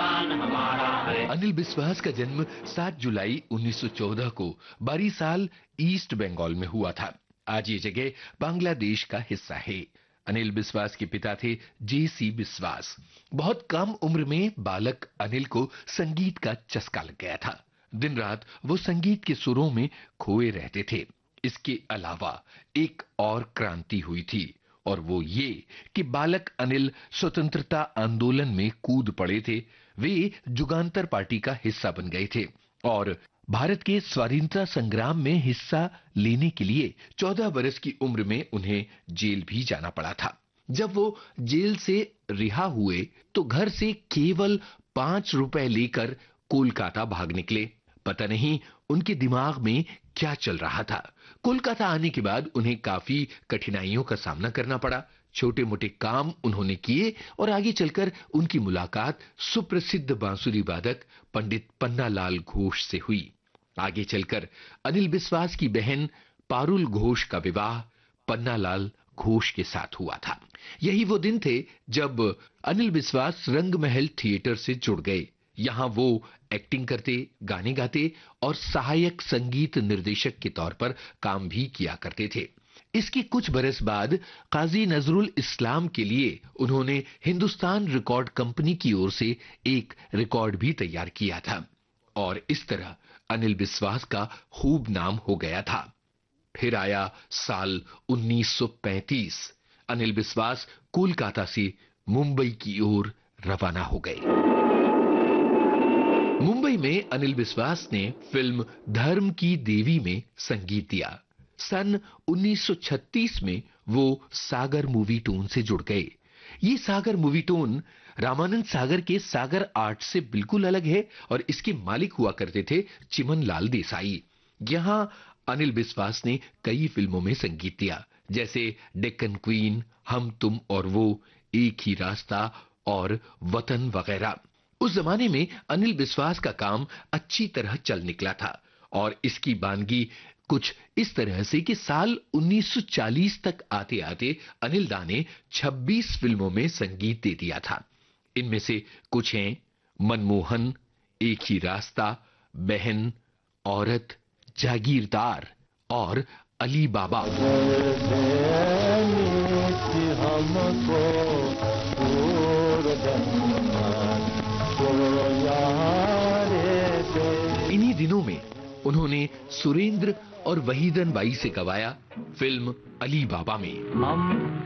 हिंदुस्तान हमारा है। अनिल बिस्वास का जन्म 7 जुलाई 1914 को बारीसाल ईस्ट बंगाल में हुआ था। आज ये जगह बांग्लादेश का हिस्सा है। अनिल बिस्वास के पिता थे J.C. बिस्वास। बहुत कम उम्र में बालक अनिल को संगीत का चस्का लग गया था। दिन रात वो संगीत के सुरों में खोए रहते थे। इसके अलावा एक और क्रांति हुई थी और वो ये कि बालक अनिल स्वतंत्रता आंदोलन में कूद पड़े थे। वे जुगांतर पार्टी का हिस्सा बन गए थे और भारत के स्वाधीनता संग्राम में हिस्सा लेने के लिए 14 वर्ष की उम्र में उन्हें जेल भी जाना पड़ा था। जब वो जेल से रिहा हुए तो घर से केवल 5 रुपए लेकर कोलकाता भाग निकले। पता नहीं उनके दिमाग में क्या चल रहा था। कोलकाता आने के बाद उन्हें काफी कठिनाइयों का सामना करना पड़ा। छोटे मोटे काम उन्होंने किए और आगे चलकर उनकी मुलाकात सुप्रसिद्ध बांसुरी वादक पंडित पन्नालाल घोष से हुई। आगे चलकर अनिल बिस्वास की बहन पारुल घोष का विवाह पन्नालाल घोष के साथ हुआ था। यही वो दिन थे जब अनिल बिस्वास रंगमहल थिएटर से जुड़ गए। यहां वो एक्टिंग करते, गाने गाते और सहायक संगीत निर्देशक के तौर पर काम भी किया करते थे। इसके कुछ बरस बाद काजी नजरुल इस्लाम के लिए उन्होंने हिंदुस्तान रिकॉर्ड कंपनी की ओर से एक रिकॉर्ड भी तैयार किया था और इस तरह अनिल बिस्वास का खूब नाम हो गया था। फिर आया साल 1935। अनिल बिस्वास कोलकाता से मुंबई की ओर रवाना हो गए। मुंबई में अनिल बिस्वास ने फिल्म धर्म की देवी में संगीत दिया। सन 1936 में वो सागर मूवी टोन से जुड़ गए। ये सागर मूवी टोन रामानंद सागर के सागर आर्ट से बिल्कुल अलग है और इसके मालिक हुआ करते थे चिमन लाल देसाई। यहां अनिल बिस्वास ने कई फिल्मों में संगीत दिया, जैसे डेक्कन क्वीन, हम तुम और वो, एक ही रास्ता और वतन वगैरह। उस जमाने में अनिल बिस्वास का काम अच्छी तरह चल निकला था और इसकी बानगी कुछ इस तरह से कि साल 1940 तक आते आते अनिल दा ने 26 फिल्मों में संगीत दे दिया था। इनमें से कुछ हैं मनमोहन, एक ही रास्ता, बहन, औरत, जागीरदार और अली बाबा। इन्हीं दिनों में उन्होंने सुरेंद्र और वहीदन बाई से गवाया फिल्म अली बाबा में।